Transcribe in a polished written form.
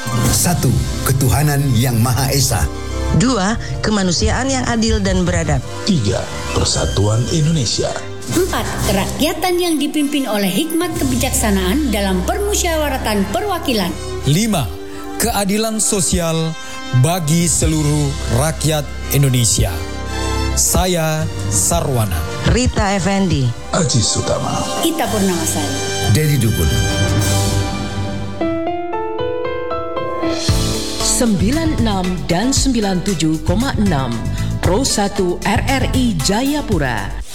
1. Ketuhanan yang Maha Esa. 2. Kemanusiaan yang adil dan beradab. 3. Persatuan Indonesia. 4. Kerakyatan yang dipimpin oleh hikmat kebijaksanaan dalam permusyawaratan perwakilan. 5. Keadilan sosial bagi seluruh rakyat Indonesia. Saya Sarwana. Rita Effendi. Aji Sutama. Ita Purnamasari. Dedi Dukun. 96 dan 97,6 Pro 1 RRI Jayapura.